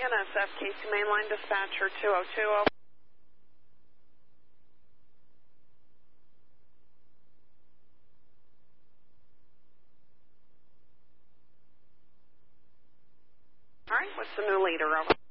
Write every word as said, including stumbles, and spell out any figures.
N S F, Casey Mainline Dispatcher two oh two, over. All right, what's the new leader, over?